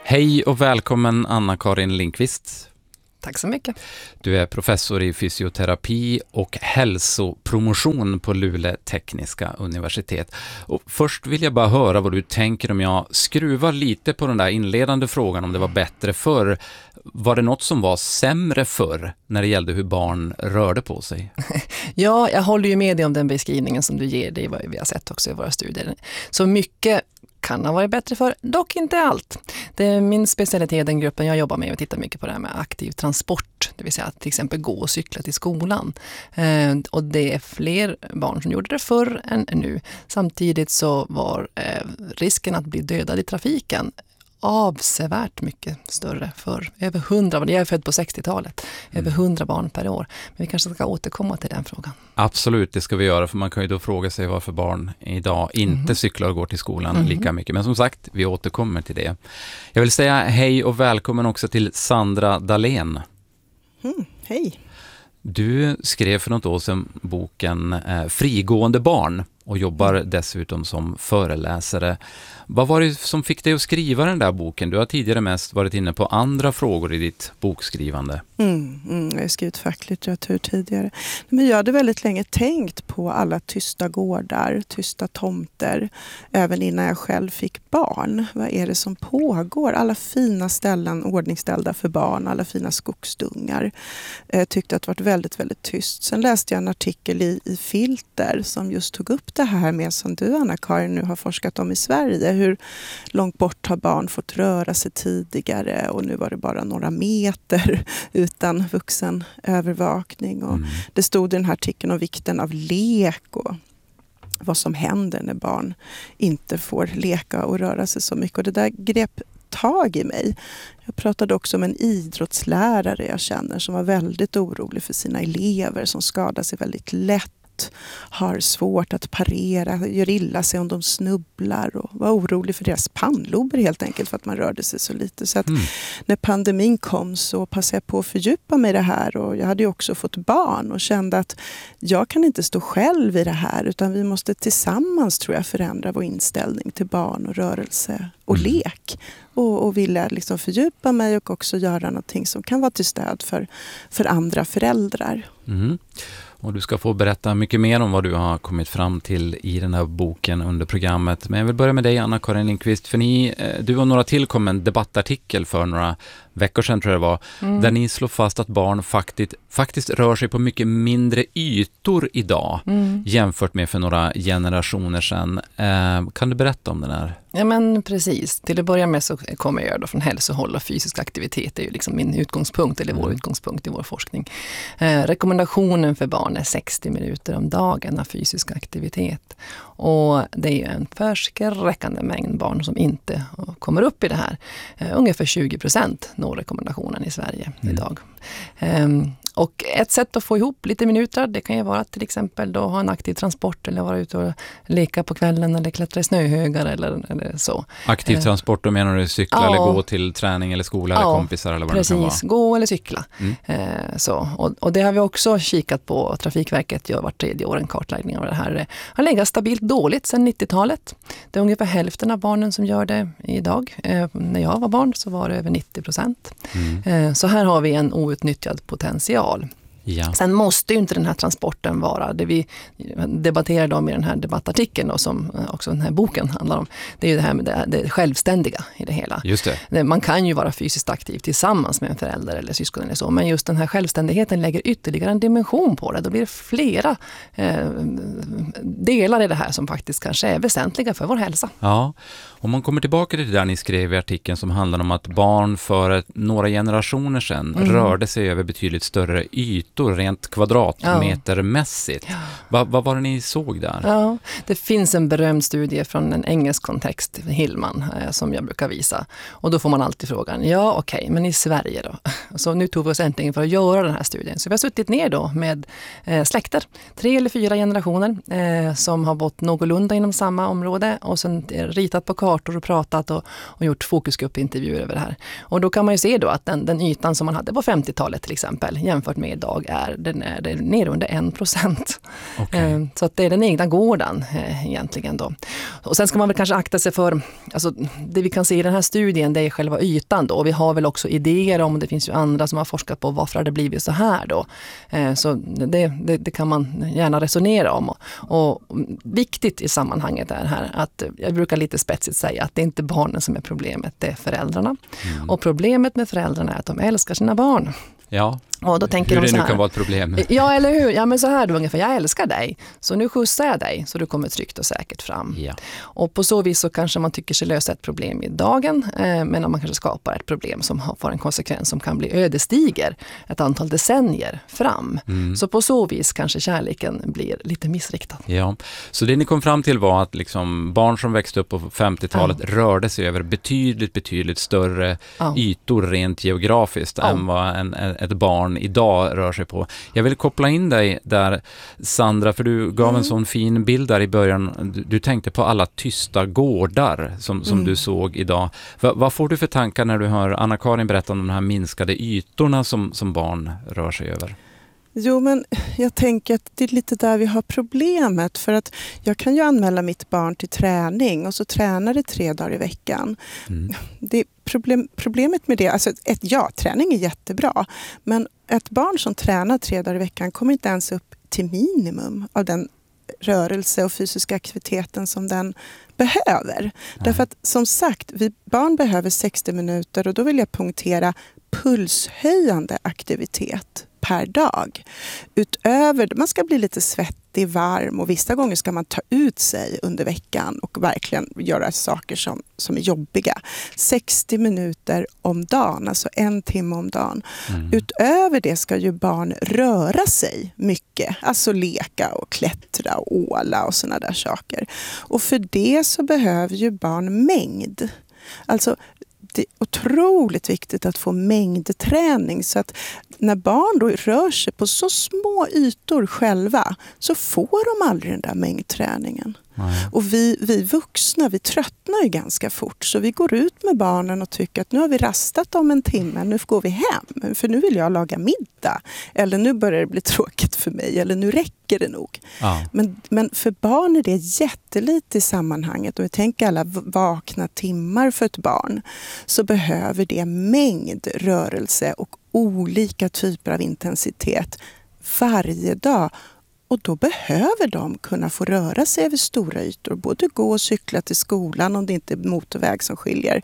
Hej och välkommen Anna-Karin Lindqvist. Tack så mycket. Du är professor i fysioterapi och hälsopromotion på Luleå tekniska universitet. Och först vill jag bara höra vad du tänker om jag skruvar lite på den där inledande frågan om det var bättre förr. Var det något som var sämre förr när det gällde hur barn rörde på sig? Ja, jag håller ju med dig om den beskrivningen som du ger. Det är vad vi har sett också i våra studier. Så mycket kan ha varit bättre för, dock inte allt. Det är min specialitet, den gruppen jag jobbar med, och tittar mycket på det här med aktiv transport, det vill säga att till exempel gå och cykla till skolan. Och det är fler barn som gjorde det förr än nu. Samtidigt så var risken att bli dödad i trafiken avsevärt mycket större för över 100, jag är född på 60-talet, över 100 barn per år. Men vi kanske ska återkomma till den frågan. Absolut, det ska vi göra, för man kan ju då fråga sig varför barn idag inte cyklar och går till skolan lika mycket. Men som sagt, vi återkommer till det. Jag vill säga hej och välkommen också till Sandra Dahlén. Hej. Du skrev för något år sedan boken Frigående barn och jobbar dessutom som föreläsare. Vad var det som fick dig att skriva den där boken? Du har tidigare mest varit inne på andra frågor i ditt bokskrivande. Jag har skrivit facklitteratur tidigare. Men jag hade väldigt länge tänkt på alla tysta gårdar, tysta tomter, även innan jag själv fick barn. Vad är det som pågår? Alla fina ställen ordningställda för barn, alla fina skogsdungar. Jag tyckte att det var väldigt, väldigt tyst. Sen läste jag en artikel i Filter som just tog upp det här med, som du, Anna-Karin, nu har forskat om i Sverige. Hur långt bort har barn fått röra sig tidigare, och nu var det bara några meter utan vuxen övervakning. Och det stod i den här artikeln om vikten av lek och vad som händer när barn inte får leka och röra sig så mycket. Och det där grep tag i mig. Jag pratade också om en idrottslärare jag känner som var väldigt orolig för sina elever som skadar sig väldigt lätt, har svårt att parera, gör illa sig om de snubblar, och var orolig för deras pannlober helt enkelt för att man rörde sig så lite. Så att när pandemin kom så passade jag på att fördjupa mig i det här, och jag hade ju också fått barn och kände att jag kan inte stå själv i det här, utan vi måste tillsammans, tror jag, förändra vår inställning till barn och rörelse och lek. Och ville liksom fördjupa mig och också göra någonting som kan vara till stöd för andra föräldrar. Och du ska få berätta mycket mer om vad du har kommit fram till i den här boken under programmet. Men jag vill börja med dig, Anna-Karin Lindqvist, för du och några till kom en debattartikel för några veckor sedan, tror jag det var, där ni slår fast att barn faktiskt rör sig på mycket mindre ytor idag jämfört med för några generationer sedan. Kan du berätta om den här? Ja, men precis. Till att börja med så kommer jag då från hälsohåll, och fysisk aktivitet är ju liksom min utgångspunkt, eller vår utgångspunkt i vår forskning. Rekommendationen för barn är 60 minuter om dagen av fysisk aktivitet. Och det är en förskräckande mängd barn som inte kommer upp i det här. Ungefär 20% når rekommendationen i Sverige idag. Och ett sätt att få ihop lite minuter, det kan ju vara att till exempel då ha en aktiv transport, eller vara ute och leka på kvällen, eller klättra i snöhögar eller så. Aktiv transport, då menar du cykla eller gå till träning eller skola eller kompisar eller vad det kan vara? Precis, gå eller cykla. Så. Och det har vi också kikat på. Trafikverket gör vart 3:e år en kartläggning av det här. Har legat stabilt dåligt sedan 90-talet. Det är ungefär hälften av barnen som gör det idag. När jag var barn så var det över 90%. Så här har vi en outnyttjad potential. Ja. Sen måste ju inte den här transporten vara det vi debatterade om i den här debattartikeln, och som också den här boken handlar om. Det är ju det här med det självständiga i det hela. Just det. Man kan ju vara fysiskt aktiv tillsammans med en förälder eller syskon eller så, men just den här självständigheten lägger ytterligare en dimension på det. Då blir det flera delar i det här som faktiskt kanske är väsentliga för vår hälsa. Ja, om man kommer tillbaka till det där ni skrev i artikeln som handlar om att barn för några generationer sedan rörde sig över betydligt större ytor rent kvadratmetermässigt. Ja. Vad var det ni såg där? Ja, det finns en berömd studie från en engelsk kontext, Hillman, som jag brukar visa. Och då får man alltid frågan, men i Sverige då? Så nu tog vi oss äntligen för att göra den här studien. Så vi har suttit ner då med släkter, 3 eller 4 generationer som har bott någorlunda inom samma område, och sen ritat på kartor och pratat och gjort fokusgruppintervjuer över det här. Och då kan man ju se då att den ytan som man hade på 50-talet till exempel jämfört med idag idag den är nere under 1%. Okay. Så att det är den egna gården egentligen då. Och sen ska man väl kanske akta sig för, alltså det vi kan se i den här studien, det är själva ytan då. Och vi har väl också idéer om, det finns ju andra som har forskat på varför det blivit så här då. Så det kan man gärna resonera om. Och viktigt i sammanhanget är här att jag brukar lite spetsigt säga att det är inte barnen som är problemet, det är föräldrarna. Och problemet med föräldrarna är att de älskar sina barn. Ja, och då tänker hur de det så nu här, kan vara ett problem. Ja, eller hur? Ja, men så här då ungefär, jag älskar dig. Så nu skjutsar jag dig så du kommer tryggt och säkert fram. Ja. Och på så vis så kanske man tycker sig lösa ett problem i dagen, men man kanske skapar ett problem som får en konsekvens som kan bli ödesdiger ett antal decennier fram. Så på så vis kanske kärleken blir lite missriktad. Ja, så det ni kom fram till var att liksom barn som växte upp på 50-talet rörde sig över betydligt större ytor rent geografiskt än vad ett barn idag rör sig på. Jag vill koppla in dig där, Sandra, för du gav en sån fin bild där i början. Du tänkte på alla tysta gårdar som du såg idag. Vad får du för tankar när du hör Anna-Karin berätta om de här minskade ytorna som barn rör sig över? Jo, men jag tänker att det är lite där vi har problemet. För att jag kan ju anmäla mitt barn till träning och så tränar det 3 dagar i veckan. Det problemet med det, alltså träning är jättebra. Men ett barn som tränar 3 dagar i veckan kommer inte ens upp till minimum av den rörelse och fysiska aktiviteten som den behöver. Nej. Därför att som sagt, barn behöver 60 minuter och då vill jag punktera pulshöjande aktivitet per dag. Utöver, man ska bli lite svettig, varm och vissa gånger ska man ta ut sig under veckan och verkligen göra saker som är jobbiga. 60 minuter om dagen, alltså 1 timme om dagen. Utöver det ska ju barn röra sig mycket, alltså leka och klättra och åla och såna där saker. Och för det så behöver ju barn mängd. Alltså det är otroligt viktigt att få mängdträning så att när barn då rör sig på så små ytor själva så får de aldrig den där mängdträningen. Nej. Och vi vuxna, vi tröttnar ju ganska fort så vi går ut med barnen och tycker att nu har vi rastat om 1 timme, nu går vi hem för nu vill jag laga middag eller nu börjar det bli tråkigt för mig eller nu räcker det nog. Ja. Men för barn är det jättelite i sammanhanget och vi tänker alla vakna timmar för ett barn så behöver det mängd rörelse och olika typer av intensitet varje dag. Och då behöver de kunna få röra sig över stora ytor. Både gå och cykla till skolan om det inte är motorväg som skiljer.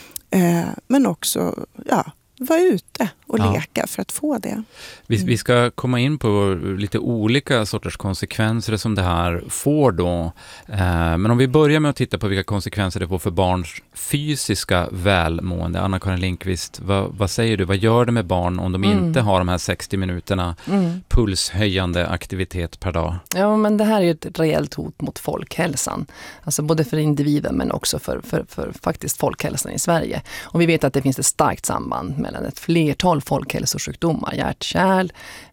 Men också vara ute och leka för att få det. Vi ska komma in på lite olika sorters konsekvenser som det här får då. Men om vi börjar med att titta på vilka konsekvenser det får för barns fysiska välmående. Anna-Karin Lindqvist, vad säger du? Vad gör det med barn om de inte har de här 60 minuterna pulshöjande aktivitet per dag? Ja, men det här är ju ett rejält hot mot folkhälsan. Alltså både för individen men också för faktiskt folkhälsan i Sverige. Och vi vet att det finns ett starkt samband mellan ett flertal folkhälsosjukdomar, hjärt-kärl,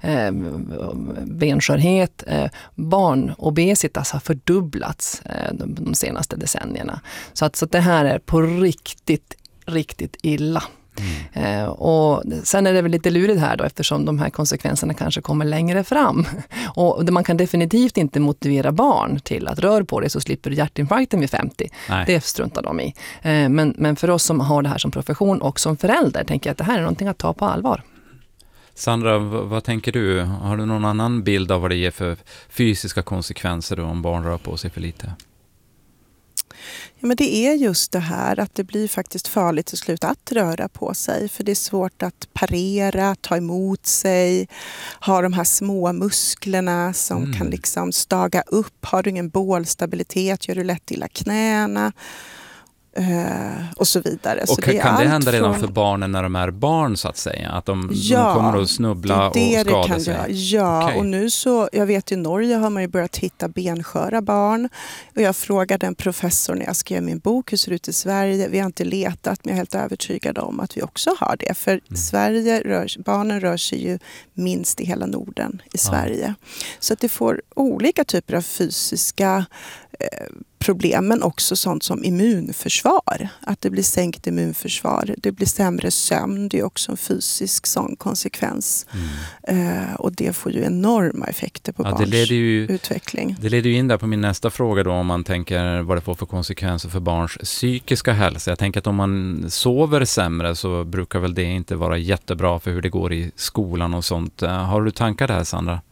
benskörhet, barnobesitas har fördubblats de senaste decennierna. Så det här är på riktigt illa. Och sen är det väl lite lurigt här då eftersom de här konsekvenserna kanske kommer längre fram och man kan definitivt inte motivera barn till att röra på det så slipper du hjärtinfarkten vid 50. Nej. Det struntar de i. Men för oss som har det här som profession och som förälder tänker jag att det här är någonting att ta på allvar. Sandra, vad tänker du? Har du någon annan bild av vad det ger för fysiska konsekvenser då om barn rör på sig för lite? Ja, men det är just det här att det blir faktiskt farligt till slut att röra på sig. För det är svårt att parera, ta emot sig, ha de här små musklerna som kan liksom staga upp. Har du ingen bålstabilitet gör du lätt illa knäna. Och så vidare. Och så kan det hända redan för barnen när de är barn så att säga? Att de kommer att snubbla och skada sig? Ja, okay. Och nu så, jag vet i Norge har man ju börjat hitta bensköra barn. Och jag frågade en professor när jag skrev min bok, hur ser det ut i Sverige? Vi har inte letat, men jag är helt övertygad om att vi också har det. För Sverige, barnen rör sig ju minst i hela Norden i Sverige. Så att det får olika typer av fysiska problem, men också sånt som immunförsvar. Att det blir sänkt immunförsvar. Det blir sämre sömn. Det är också en fysisk sån konsekvens. Och det får ju enorma effekter på barns utveckling. Det leder ju in där på min nästa fråga då, om man tänker vad det får för konsekvenser för barns psykiska hälsa. Jag tänker att om man sover sämre så brukar väl det inte vara jättebra för hur det går i skolan och sånt. Har du tankar där, Sandra?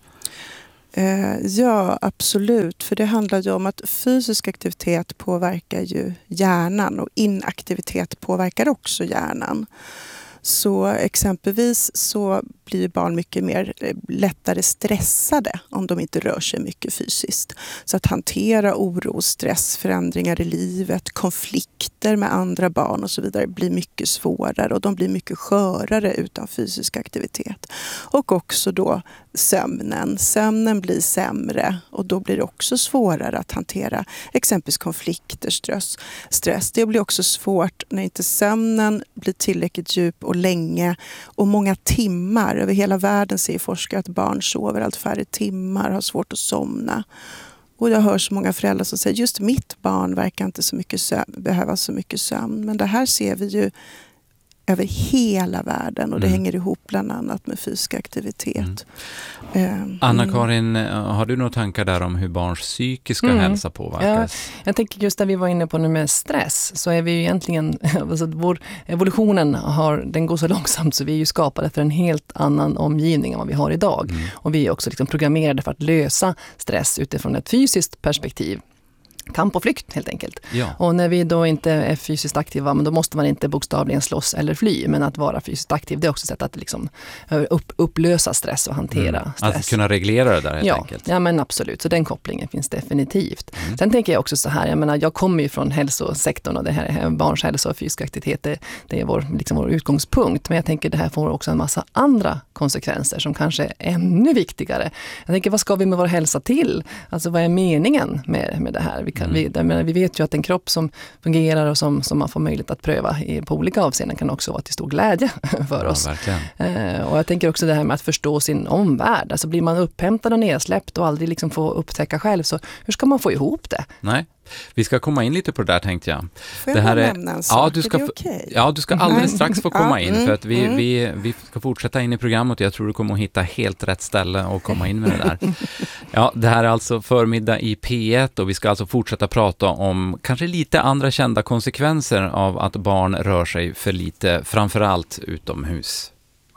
Ja, absolut. För det handlar ju om att fysisk aktivitet påverkar ju hjärnan och inaktivitet påverkar också hjärnan. Så exempelvis så blir barn mycket mer lättare stressade om de inte rör sig mycket fysiskt. Så att hantera oro, stress, förändringar i livet, konflikter med andra barn och så vidare blir mycket svårare och de blir mycket skörare utan fysisk aktivitet. Och också då sömnen. Sömnen blir sämre och då blir det också svårare att hantera exempelvis konflikter, stress. Det blir också svårt när inte sömnen blir tillräckligt djup och länge och många timmar. Över hela världen ser forskare att barn sover allt färre timmar, har svårt att somna. Och jag hör så många föräldrar som säger just mitt barn verkar inte så mycket behöva så mycket sömn. Men det här ser vi ju över hela världen och det hänger ihop bland annat med fysisk aktivitet. Anna-Karin, har du några tankar där om hur barns psykiska hälsa påverkas? Ja, jag tänker just där vi var inne på nu med stress, så är vi ju egentligen, alltså vår evolutionen den går så långsamt så vi är ju skapade för en helt annan omgivning än vad vi har idag. Och vi är också liksom programmerade för att lösa stress utifrån ett fysiskt perspektiv. Kamp och flykt helt enkelt. Ja. Och när vi då inte är fysiskt aktiva, men då måste man inte bokstavligen slåss eller fly, men att vara fysiskt aktiv, det är också ett sätt att liksom upplösa stress och hantera stress. Att kunna reglera det där helt enkelt. Ja, men absolut. Så den kopplingen finns definitivt. Sen tänker jag också så här, jag kommer ju från hälsosektorn och det här är barns hälsa och fysisk aktivitet, det är vår utgångspunkt. Men jag tänker det här får också en massa andra konsekvenser som kanske är ännu viktigare. Jag tänker, vad ska vi med vår hälsa till? Alltså vad är meningen med det här? Vi vet ju att en kropp som fungerar och som man får möjlighet att pröva på olika avseenden kan också vara till stor glädje för oss. Och jag tänker också det här med att förstå sin omvärld. Alltså blir man upphämtad och nedsläppt och aldrig liksom få upptäcka själv, så hur ska man få ihop det? Nej. Vi ska komma in lite på det där, tänkte jag. Får jag nämna en sak? Du ska alldeles strax få komma in, för att vi ska fortsätta in i programmet och jag tror du kommer att hitta helt rätt ställe och komma in med det där. Ja, det här är alltså förmiddag i P1 och vi ska alltså fortsätta prata om kanske lite andra kända konsekvenser av att barn rör sig för lite, framförallt utomhus.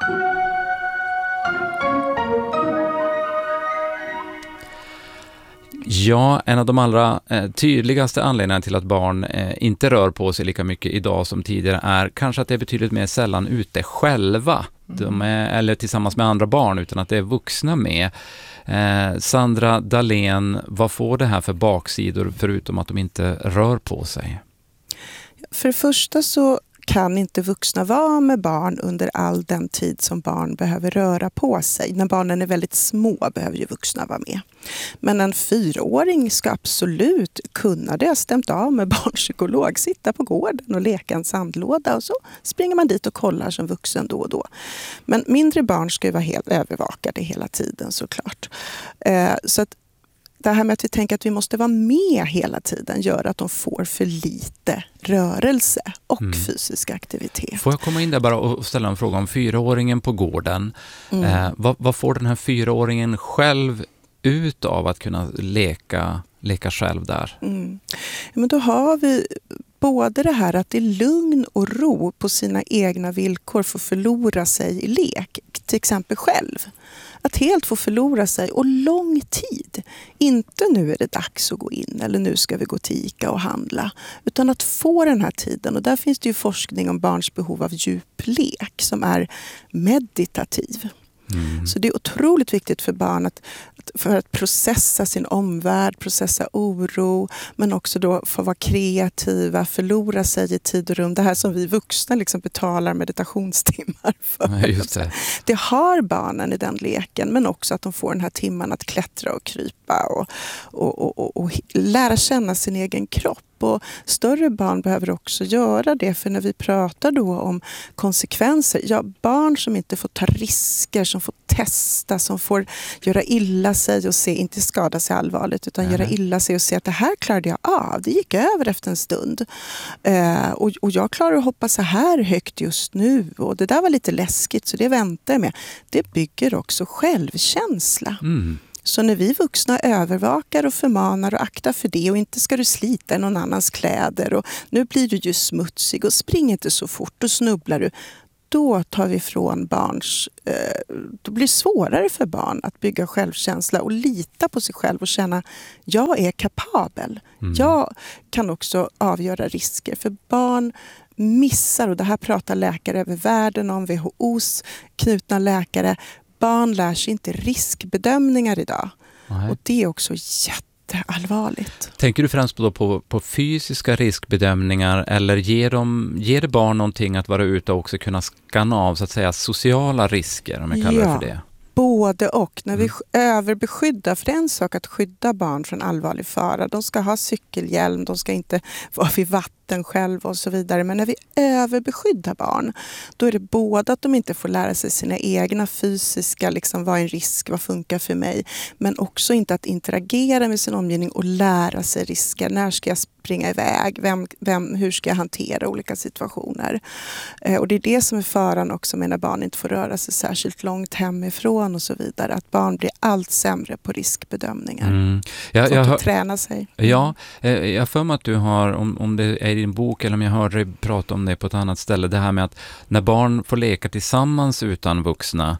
Ja, en av de allra tydligaste anledningarna till att barn inte rör på sig lika mycket idag som tidigare är kanske att det är betydligt mer sällan ute själva. Eller tillsammans med andra barn, utan att det är vuxna med. Sandra Dahlén, vad får det här för baksidor förutom att de inte rör på sig? För det första så kan inte vuxna vara med barn under all den tid som barn behöver röra på sig. När barnen är väldigt små behöver ju vuxna vara med. Men en 4-åring ska absolut kunna det. Stämt av med barnpsykolog, sitta på gården och leka en sandlåda och så springer man dit och kollar som vuxen då och då. Men mindre barn ska ju vara helt övervakade hela tiden såklart. Så att det här med att vi tänker att vi måste vara med hela tiden gör att de får för lite rörelse och fysisk aktivitet. Får jag komma in där bara och ställa en fråga om 4-åringen på gården? Vad får den här 4-åringen själv ut av att kunna leka själv där? Men då har vi både det här att i lugn och ro på sina egna villkor få förlora sig i lek, till exempel själv. Att helt få förlora sig och lång tid. Inte nu är det dags att gå in eller nu ska vi gå till Ica och handla. Utan att få den här tiden. Och där finns det ju forskning om barns behov av djuplek som är meditativ. Så det är otroligt viktigt för barn för att processa sin omvärld, processa oro, men också då få vara kreativa, förlora sig i tid och rum. Det här som vi vuxna liksom betalar meditationstimmar för. Ja, just det. Det har barnen i den leken, men också att de får den här timman att klättra och krypa och lära känna sin egen kropp. och större barn behöver också göra det. För när vi pratar då om konsekvenser, barn som inte får ta risker, som får testa, som får göra illa sig och inte skada sig allvarligt utan göra illa sig och se att det här klarade jag av. Det gick över efter en stund. Och jag klarar att hoppa så här högt just nu och det där var lite läskigt så det väntar jag med. Det bygger också självkänsla. Så när vi vuxna övervakar och förmanar och aktar för det och inte ska du slita i någon annans kläder och nu blir du ju smutsig och spring inte så fort och snubblar du. Då tar vi från då blir det svårare för barn att bygga självkänsla och lita på sig själv och känna jag är kapabel. Jag kan också avgöra risker för barn missar, och det här pratar läkare över världen om, WHO:s knutna läkare. Barn lär sig inte riskbedömningar idag. Nej. Och det är också jätteallvarligt. Tänker du främst på fysiska riskbedömningar eller ger det barn någonting att vara ute och också kunna skanna av så att säga sociala risker om jag kallar det för det? Både och. När vi överbeskyddar, för det är en sak att skydda barn från allvarlig fara. De ska ha cykelhjälm, de ska inte vara vid vatten själv och så vidare. Men när vi överbeskyddar barn, då är det både att de inte får lära sig sina egna fysiska, vad är en risk, vad funkar för mig. Men också inte att interagera med sin omgivning och lära sig risker. När ska jag springa iväg? Hur ska jag hantera olika situationer? Och det är det som är faran också med när barn inte får röra sig särskilt långt hemifrån och så vidare. Att barn blir allt sämre på riskbedömningar. Jag träna sig. Ja, jag för mig att du har, om det är i din bok eller om jag hörde dig prata om det på ett annat ställe, det här med att när barn får leka tillsammans utan vuxna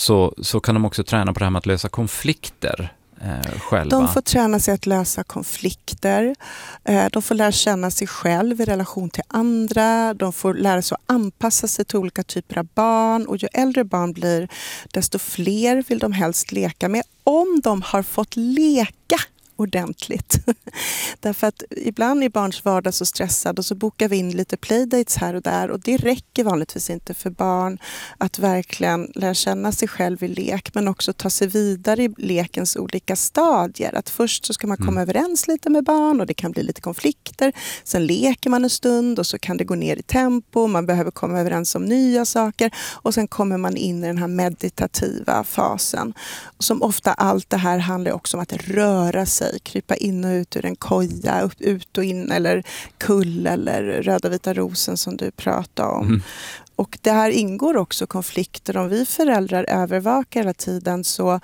så kan de också träna på det här med att lösa konflikter. Själva. De får träna sig att lösa konflikter. De får lära känna sig själv i relation till andra. De får lära sig att anpassa sig till olika typer av barn. Och ju äldre barn blir, desto fler vill de helst leka med. Om de har fått leka ordentligt. Därför att ibland är barns vardag så stressad och så bokar vi in lite playdates här och där och det räcker vanligtvis inte för barn att verkligen lära känna sig själv i lek men också ta sig vidare i lekens olika stadier. Att först så ska man komma överens lite med barn och det kan bli lite konflikter. Sen leker man en stund och så kan det gå ner i tempo. Man behöver komma överens om nya saker och sen kommer man in i den här meditativa fasen. Som ofta allt det här handlar också om att röra sig, krypa in och ut ur en koja, ut och in eller kull eller röda vita rosen som du pratade om. Och det här ingår också konflikter. Om vi föräldrar övervakar hela tiden så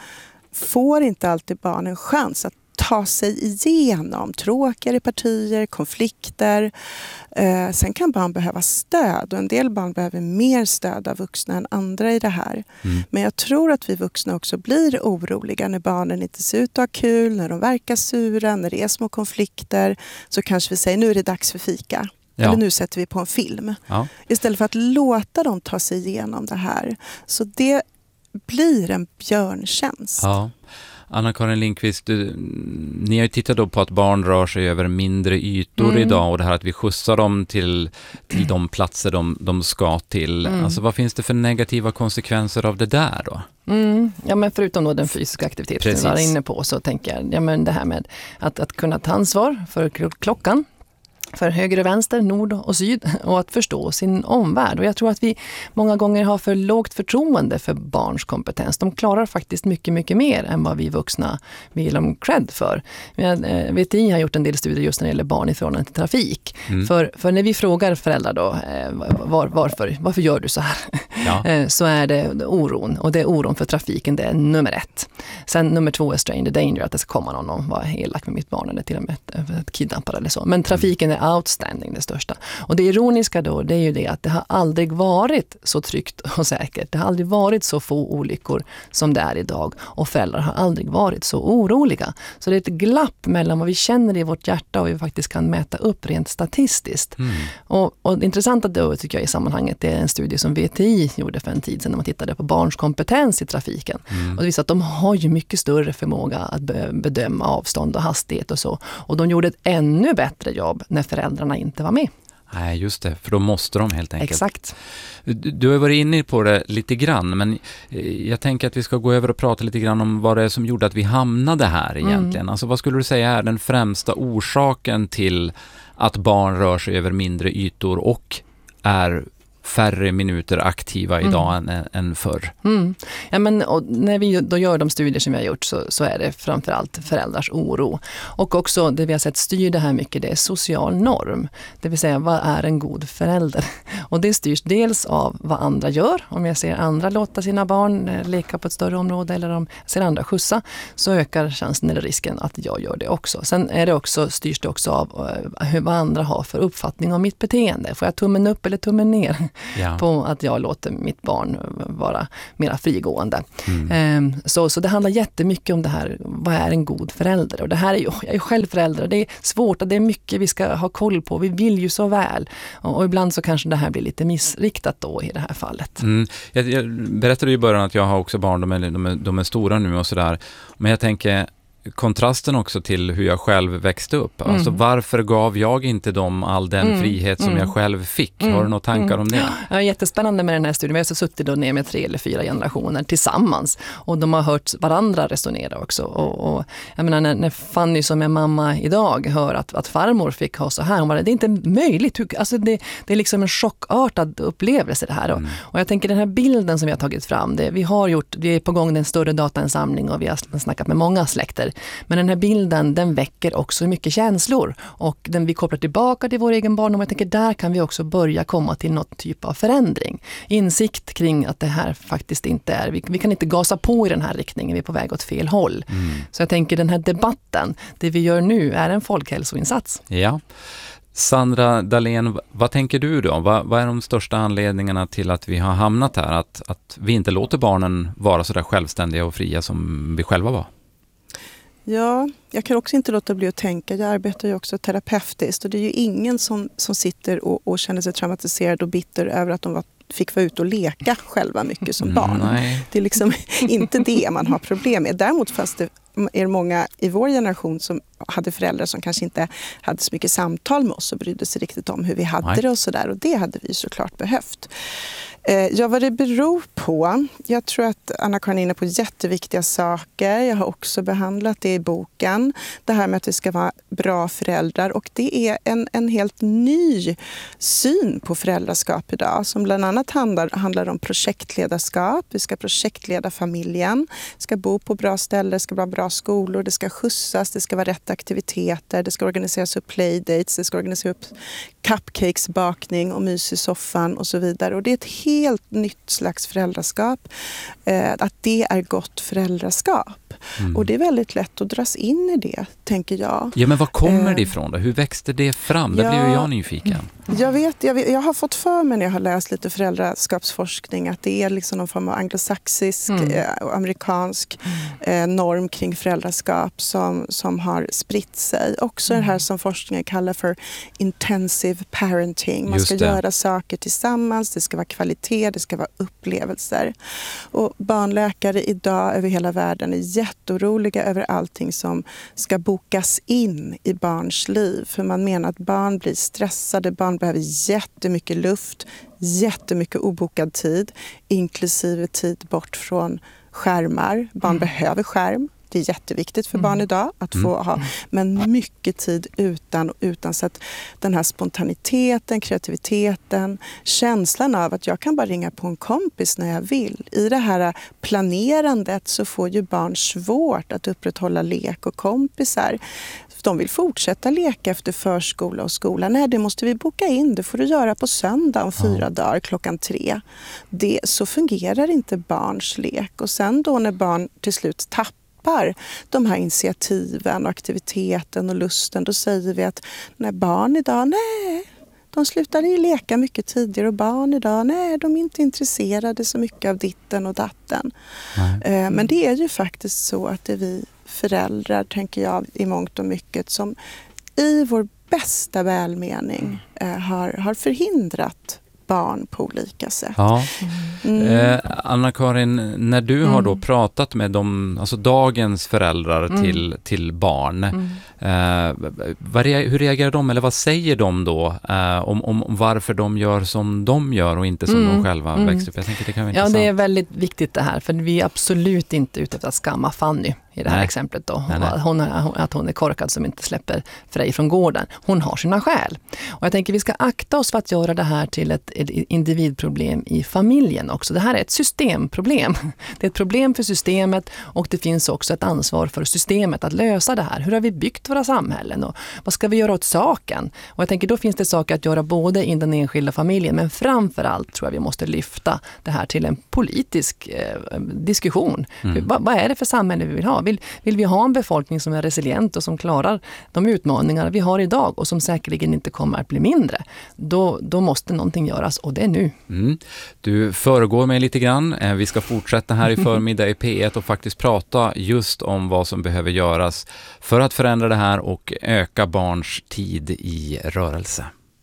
får inte alltid barn en chans att ta sig igenom tråkigare partier, konflikter. Sen kan barn behöva stöd och en del barn behöver mer stöd av vuxna än andra i det här. Men jag tror att vi vuxna också blir oroliga när barnen inte ser ut att ha kul, när de verkar sura, när det är små konflikter. Så kanske vi säger nu är det dags för fika. Ja. Eller nu sätter vi på en film. Ja. Istället för att låta dem ta sig igenom det här. Så det blir en björntjänst. Ja. Anna-Karin Lindqvist, ni har ju tittat då på att barn rör sig över mindre ytor idag och det här att vi skjutsar dem till de platser de ska till. Alltså vad finns det för negativa konsekvenser av det där då? Ja, men förutom då den fysiska aktiviteten som jag var inne på så tänker jag, ja, men det här med att kunna ta ansvar för klockan. För höger och vänster, nord och syd och att förstå sin omvärld. Och jag tror att vi många gånger har för lågt förtroende för barns kompetens. De klarar faktiskt mycket, mycket mer än vad vi vuxna vill dem cred för. VTI har gjort en del studier just när det gäller barn i förhållande till trafik. För när vi frågar föräldrar då, varför gör du så här? Ja. Så är det oron. Och det är oron för trafiken, det är nummer 1. Sen nummer 2 är stranger danger, att det ska komma någon och vara elak med mitt barn eller till och med ett kidnappare eller så. Men trafiken är outstanding, det största. Och det ironiska då, det är ju det att det har aldrig varit så tryggt och säkert. Det har aldrig varit så få olyckor som det är idag. Och föräldrar har aldrig varit så oroliga. Så det är ett glapp mellan vad vi känner i vårt hjärta och vad vi faktiskt kan mäta upp rent statistiskt. Och intressant att då tycker jag i sammanhanget, det är en studie som VTI gjorde för en tid sedan när man tittade på barns kompetens i trafiken. Och det visar att de har ju mycket större förmåga att bedöma avstånd och hastighet och så. Och de gjorde ett ännu bättre jobb när föräldrarna inte var med. Nej, just det. För då måste de helt enkelt. Exakt. Du har varit inne på det lite grann, men jag tänker att vi ska gå över och prata lite grann om vad det är som gjorde att vi hamnade här egentligen. Alltså vad skulle du säga är den främsta orsaken till att barn rör sig över mindre ytor och är färre minuter aktiva idag än förr? Ja, men, och när vi då gör de studier som vi har gjort så är det framförallt föräldrars oro. Och också det vi har sett styr det här mycket, det är social norm. Det vill säga, vad är en god förälder? Och det styrs dels av vad andra gör. Om jag ser andra låta sina barn leka på ett större område eller om jag ser andra skjutsa, så ökar chansen eller risken att jag gör det också. Sen är det också, styrs det också av vad andra har för uppfattning om mitt beteende. Får jag tummen upp eller tummen ner? Ja. På att jag låter mitt barn vara mera frigående. Så det handlar jättemycket om det här, vad är en god förälder? Och det här är ju, jag är själv förälder och det är svårt och det är mycket vi ska ha koll på. Vi vill ju så väl. Och ibland så kanske det här blir lite missriktat då i det här fallet. Jag berättade ju i början att jag har också barn, de är stora nu och sådär. Men jag tänker kontrasten också till hur jag själv växte upp. Alltså varför gav jag inte dem all den frihet som jag själv fick? Har du några tankar om det? Ja, jättespännande med den här studien. Vi har så suttit då ner med 3 eller 4 generationer tillsammans. Och de har hört varandra resonera också. Och jag menar, när Fanny som är mamma idag hör att farmor fick ha så här. Hon bara, det är inte möjligt. Alltså det är liksom en chockartad upplevelse det här. Och jag tänker den här bilden som vi har tagit fram. Vi är på gång en större datainsamling och vi har snackat med många släkter. Men den här bilden, den väcker också mycket känslor. Och vi kopplar tillbaka till vår egen barndom. Jag tänker, där kan vi också börja komma till något typ av förändring. Insikt kring att det här faktiskt inte är... Vi kan inte gasa på i den här riktningen. Vi är på väg åt fel håll. Så jag tänker, den här debatten, det vi gör nu är en folkhälsoinsats. Ja. Sandra Dahlén, vad tänker du då? Vad är de största anledningarna till att vi har hamnat här? Att vi inte låter barnen vara så där självständiga och fria som vi själva var? Ja, jag kan också inte låta bli att tänka. Jag arbetar ju också terapeutiskt och det är ju ingen som sitter och känner sig traumatiserad och bitter över att de fick vara ute och leka själva mycket som barn. Nej. Det är liksom inte det man har problem med. Däremot fast det är många i vår generation som hade föräldrar som kanske inte hade så mycket samtal med oss och brydde sig riktigt om hur vi hade det och sådär. Och det hade vi såklart behövt. Ja, vad det beror på. Jag tror att Anna-Karin är inne på jätteviktiga saker. Jag har också behandlat det i boken. Det här med att vi ska vara bra föräldrar. Och det är en helt ny syn på föräldraskap idag. Som bland annat handlar om projektledarskap. Vi ska projektleda familjen. Vi ska bo på bra ställen. Det ska vara bra skolor. Det ska skjutsas. Det ska vara rätt aktiviteter. Det ska organiseras upp playdates. Det ska organiseras upp cupcakesbakning och mys i soffan och så vidare. Och det är ett helt nytt slags föräldraskap. Att det är gott föräldraskap. Och det är väldigt lätt att dras in i det, tänker jag. Ja, men var kommer det ifrån då? Hur växte det fram? Där blev jag nyfiken. Jag har fått för mig när jag har läst lite föräldraskapsforskning att det är liksom någon form av anglosaxisk och amerikansk norm kring föräldraskap som har spritt sig. Också det här som forskningen kallar för intensive parenting. Man ska göra saker tillsammans, det ska vara kvalitet, det ska vara upplevelser. Och barnläkare idag över hela världen är jätteoroliga över allting som ska bokas in i barns liv. För man menar att barn blir stressade, barn behöver jättemycket luft, jättemycket obokad tid, inklusive tid bort från skärmar. Barn behöver skärm. Det är jätteviktigt för barn idag att få ha, men mycket tid utan så att den här spontaniteten, kreativiteten, känslan av att jag kan bara ringa på en kompis när jag vill. I det här planerandet så får ju barn svårt att upprätthålla lek och kompisar. De vill fortsätta leka efter förskola och skola. Nej, det måste vi boka in. Det får du göra på söndag om 4 dagar klockan 3. Så fungerar inte barns lek. Och sen då när barn till slut tappar de här initiativen och aktiviteten och lusten, då säger vi att när barn idag, de slutar ju leka mycket tidigare och barn idag, de är inte intresserade så mycket av ditten och datten. Men det är ju faktiskt så att det är vi föräldrar, tänker jag, i mångt och mycket som i vår bästa välmening har förhindrat barn på olika sätt. Ja. Anna-Karin, när du har då pratat med alltså dagens föräldrar till barn, hur reagerar de eller vad säger de då om varför de gör som de gör och inte som de själva växte upp? Jag tänker det kan vara intressant. Ja, det är väldigt viktigt det här, för vi är absolut inte ute efter att skamma Fanny i det här exemplet då. Att hon är korkad som inte släpper Frej från gården. Hon har sina skäl. Och jag tänker vi ska akta oss för att göra det här till ett individproblem i familjen också. Det här är ett systemproblem. Det är ett problem för systemet och det finns också ett ansvar för systemet att lösa det här. Hur har vi byggt våra samhällen och vad ska vi göra åt saken? Och jag tänker då finns det saker att göra både i den enskilda familjen, men framförallt tror jag vi måste lyfta det här till en politisk diskussion. Vad är det för samhälle vi vill ha? Vill vi ha en befolkning som är resilient och som klarar de utmaningar vi har idag och som säkerligen inte kommer att bli mindre? Då måste någonting göras och det är nu. Du föregår mig lite grann. Vi ska fortsätta här i förmiddag i P1 och faktiskt prata just om vad som behöver göras för att förändra det här och öka barns tid i rörelse.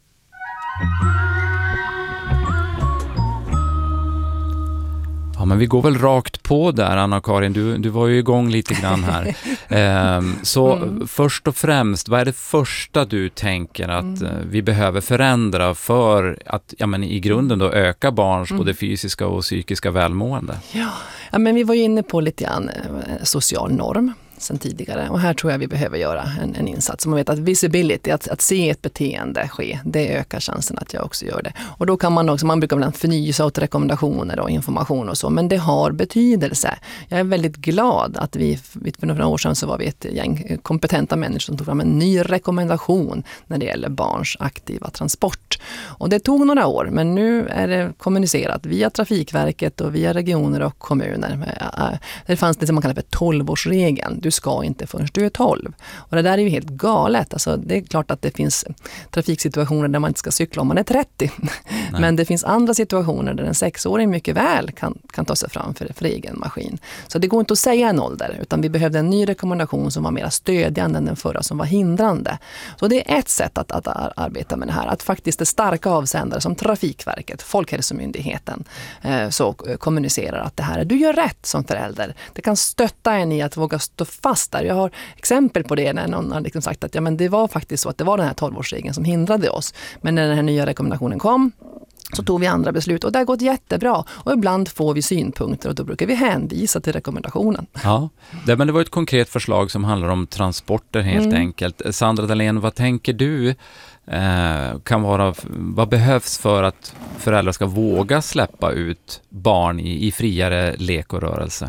Ja, men vi går väl rakt på där, Anna-Karin. Du var ju igång lite grann här. Först och främst, vad är det första du tänker att vi behöver förändra för att i grunden då öka barns både fysiska och psykiska välmående? Ja, men vi var ju inne på lite grann social norm sen tidigare. Och här tror jag vi behöver göra en insats. Man vet att visibility, att se ett beteende ske, det ökar chansen att jag också gör det. Och då kan man brukar väl förnya åt rekommendationer och information och så, men det har betydelse. Jag är väldigt glad att för några år sedan så var vi ett gäng kompetenta människor som tog fram en ny rekommendation när det gäller barns aktiva transport. Och det tog några år, men nu är det kommunicerat via Trafikverket och via regioner och kommuner. Det fanns det som man kallar för 12-årsregeln. Du ska inte förrän du är 12. Och det där är ju helt galet. Alltså, det är klart att det finns trafiksituationer där man inte ska cykla om man är 30. Men det finns andra situationer där en 6-åring mycket väl kan ta sig fram för egen maskin. Så det går inte att säga en ålder, utan vi behövde en ny rekommendation som var mer stödjande än den förra som var hindrande. Så det är ett sätt att arbeta med det här. Att faktiskt det starka avsändare som Trafikverket, Folkhälsomyndigheten så kommunicerar att det här är, du gör rätt som förälder. Det kan stötta en i att våga stå fast där. Jag har exempel på det när någon har liksom sagt att men det var faktiskt så att det var den här 12-årsregeln som hindrade oss. Men när den här nya rekommendationen kom så tog vi andra beslut och det har gått jättebra. Och ibland får vi synpunkter och då brukar vi hänvisa till rekommendationen. Ja, men det var ett konkret förslag som handlar om transporter helt enkelt. Sandra Dahlén, vad tänker du vad behövs för att föräldrar ska våga släppa ut barn i friare lek och rörelse?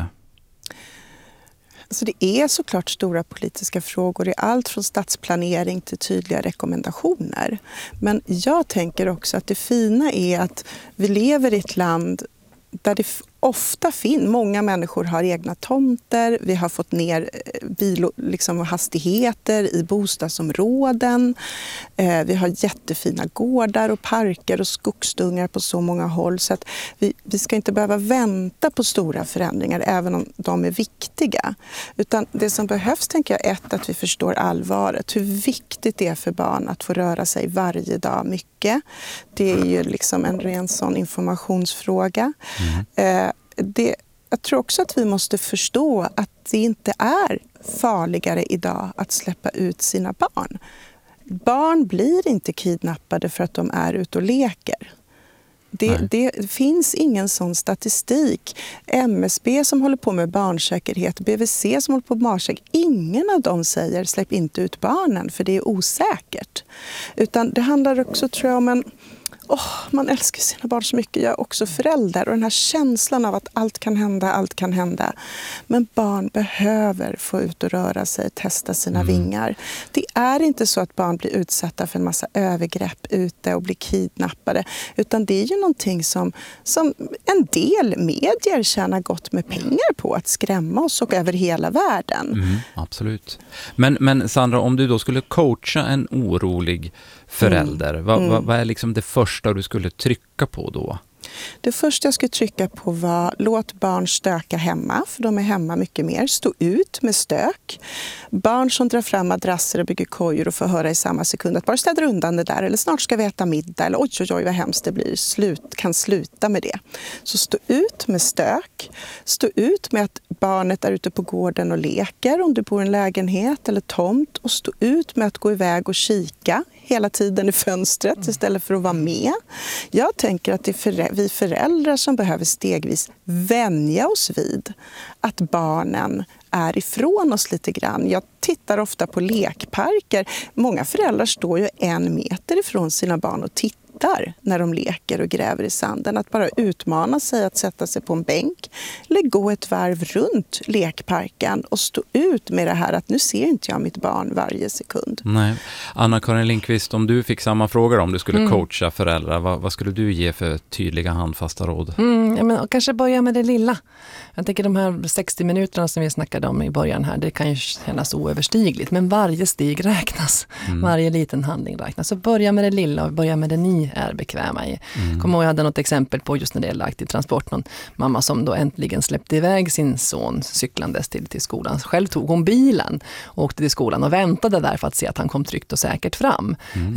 Så det är såklart stora politiska frågor i allt från stadsplanering till tydliga rekommendationer. Men jag tänker också att det fina är att vi lever i ett land där det ofta många människor har egna tomter. Vi har fått ner hastigheter i bostadsområden. Vi har jättefina gårdar och parker och skogsdungar på så många håll. Så att vi ska inte behöva vänta på stora förändringar även om de är viktiga. Utan det som behövs tänker jag att vi förstår allvaret. Hur viktigt det är för barn att få röra sig varje dag mycket. Det är ju liksom en ren sån informationsfråga. Jag tror också att vi måste förstå att det inte är farligare idag att släppa ut sina barn. Barn blir inte kidnappade för att de är ute och leker. Det finns ingen sån statistik. MSB som håller på med barnsäkerhet, BVC som håller på med barnsäkerhet, ingen av dem säger släpp inte ut barnen för det är osäkert. Utan det handlar också tror jag om man älskar sina barn så mycket. Jag är också förälder och den här känslan av att allt kan hända. Men barn behöver få ut och röra sig, testa sina vingar. Det är inte så att barn blir utsatta för en massa övergrepp ute och blir kidnappade. Utan det är ju någonting som en del medier tjänar gott med pengar på att skrämma oss och över hela världen. Absolut. Men Sandra, om du då skulle coacha en orolig förälder, vad är liksom det första du skulle trycka på då? Det första jag skulle trycka på var låt barn stöka hemma, för de är hemma mycket mer. Stå ut med stök. Barn som drar fram madrasser och bygger kojor och får höra i samma sekund att bara städa undan det där, eller snart ska vi äta middag, eller oj vad hemskt det blir, kan sluta med det. Så stå ut med stök. Stå ut med att barnet är ute på gården och leker om du bor i en lägenhet eller tomt, och stå ut med att gå iväg och kika hela tiden i fönstret istället för att vara med. Jag tänker att det är vi föräldrar som behöver stegvis vänja oss vid att barnen är ifrån oss lite grann. Jag tittar ofta på lekparker. Många föräldrar står ju 1 meter ifrån sina barn och tittar när de leker och gräver i sanden. Att bara utmana sig att sätta sig på en bänk eller gå ett varv runt lekparken och stå ut med det här att nu ser inte jag mitt barn varje sekund. Nej. Anna-Karin Lindqvist, om du fick samma frågor om du skulle coacha föräldrar, vad skulle du ge för tydliga handfasta råd? Men kanske börja med det lilla. Jag tänker de här 60 minuterna som vi snackade om i början här, det kan ju kännas oöverstigligt, men varje steg räknas. Varje liten handling räknas. Så börja med det lilla och börja med det ni är bekväma i. Kommer ihåg, jag hade något exempel på just när det är lagt i transport. Någon mamma som då äntligen släppte iväg sin son cyklandes till skolan. Själv tog hon bilen och åkte till skolan och väntade där för att se att han kom tryggt och säkert fram.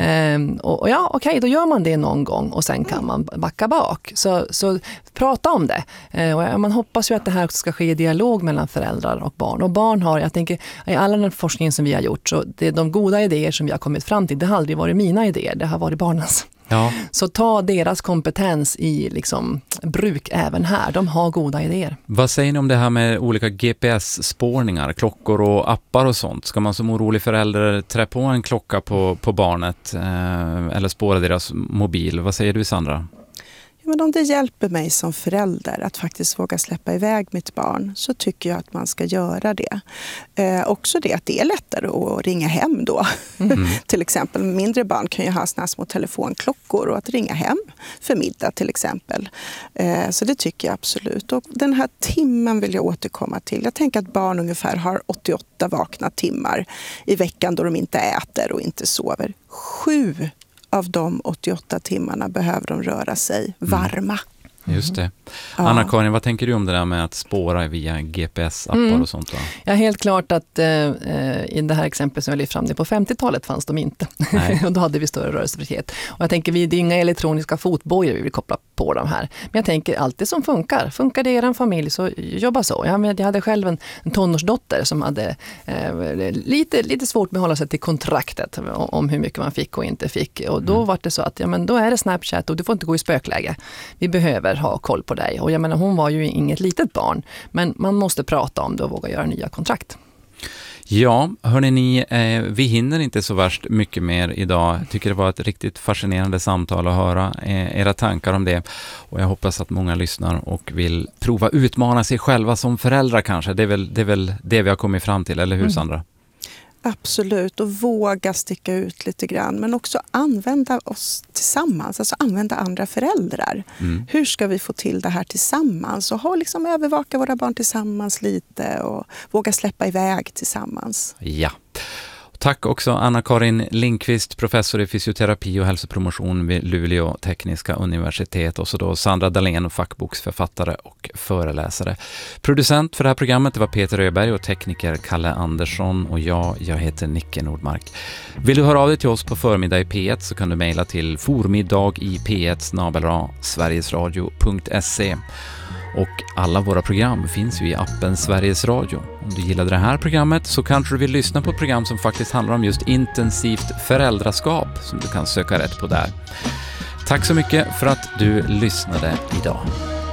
Då gör man det någon gång och sen kan man backa bak. Så prata om det. Och man hoppas ju att det här ska ske i dialog mellan föräldrar och barn. Och barn har, jag tänker, i all den forskningen som vi har gjort, så det är de goda idéer som vi har kommit fram till, det har aldrig varit mina idéer, det har varit barnens. Ja. Så ta deras kompetens i bruk även här. De har goda idéer. Vad säger ni om det här med olika GPS-spårningar, klockor och appar och sånt? Ska man som orolig förälder trä på en klocka på barnet eller spåra deras mobil? Vad säger du, Sandra? Men om det hjälper mig som förälder att faktiskt våga släppa iväg mitt barn, så tycker jag att man ska göra det. Också det att det är lättare att ringa hem då. Till exempel mindre barn kan ju ha såna små telefonklockor och att ringa hem för middag till exempel. Så det tycker jag absolut. Och den här timmen vill jag återkomma till. Jag tänker att barn ungefär har 88 vakna timmar i veckan då de inte äter och inte sover. 7 av de 88 timmarna behöver de röra sig varma. Just det. Anna-Karin, vad tänker du om det där med att spåra via GPS-appar och sånt? Va? Ja, helt klart att i det här exemplet som jag lyft fram, det på 50-talet fanns de inte. Och då hade vi större rörelsefrihet. Och jag tänker, det är inga elektroniska fotbojor vi vill koppla på de här. Men jag tänker, allt det som funkar. Funkar det i er familj så jobba så. Jag hade själv en tonårsdotter som hade lite svårt med att hålla sig till kontraktet om hur mycket man fick och inte fick. Och då var det så att då är det Snapchat och du får inte gå i spökläge. Vi behöver ha koll på dig. Och jag menar, hon var ju inget litet barn. Men man måste prata om det och våga göra nya kontrakt. Ja, hörni ni, vi hinner inte så värst mycket mer idag. Jag tycker det var ett riktigt fascinerande samtal att höra era tankar om det. Och jag hoppas att många lyssnar och vill prova utmana sig själva som föräldrar kanske. Det är väl det vi har kommit fram till, eller hur Sandra? Absolut, och våga sticka ut lite grann, men också använda oss tillsammans, alltså använda andra föräldrar. Hur ska vi få till det här tillsammans och övervaka våra barn tillsammans lite och våga släppa iväg tillsammans. Ja. Tack också Anna-Karin Lindqvist, professor i fysioterapi och hälsopromotion vid Luleå tekniska universitet, och så då Sandra Dahlén, fackboksförfattare och föreläsare. Producent för det här programmet var Peter Öberg och tekniker Kalle Andersson, och jag heter Nicke Nordmark. Vill du höra av dig till oss på förmiddag i P1 så kan du mejla till formiddag@sverigesradio.se. Och alla våra program finns ju i appen Sveriges Radio. Om du gillade det här programmet så kanske du vill lyssna på ett program som faktiskt handlar om just intensivt föräldraskap, som du kan söka rätt på där. Tack så mycket för att du lyssnade idag.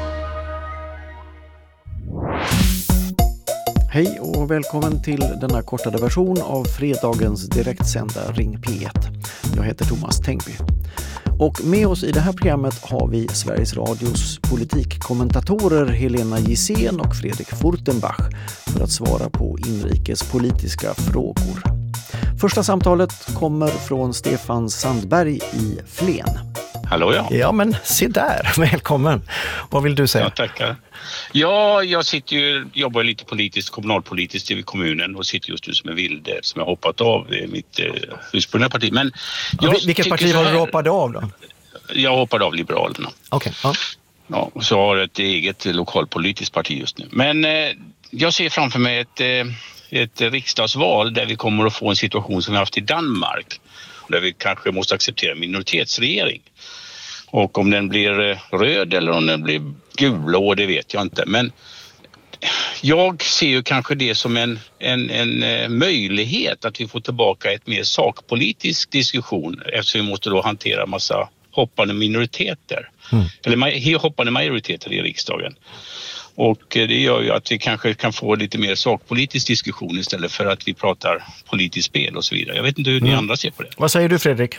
Hej och välkommen till denna kortade version av fredagens direktsända Ring P1. Jag heter Thomas Tengby. Och med oss i det här programmet har vi Sveriges Radios politikkommentatorer Helena Gissén och Fredrik Furtenbach för att svara på inrikespolitiska frågor. Första samtalet kommer från Stefan Sandberg i Flen. Hallå ja. Ja men se där, välkommen. Vad vill du säga? Ja, tackar. Ja, jag jobbar lite politiskt, kommunalpolitiskt i kommunen och sitter just nu som en vilde som jag hoppat av i mitt ursprungliga parti. Men vilket parti har du hoppat av då? Jag hoppade av Liberalerna. Okej. Ja. Ja, och så har ett eget lokalpolitiskt parti just nu. Men jag ser framför mig ett riksdagsval där vi kommer att få en situation som vi haft i Danmark. Där vi kanske måste acceptera en minoritetsregering. Och om den blir röd eller om den blir gulblå, det vet jag inte. Men jag ser ju kanske det som en möjlighet att vi får tillbaka ett mer sakpolitisk diskussion, eftersom vi måste då hantera massa hoppande minoriteter. Eller hoppande majoriteter i riksdagen. Och det gör ju att vi kanske kan få lite mer sakpolitisk diskussion istället för att vi pratar politiskt spel och så vidare. Jag vet inte hur ni andra ser på det. Vad säger du, Fredrik?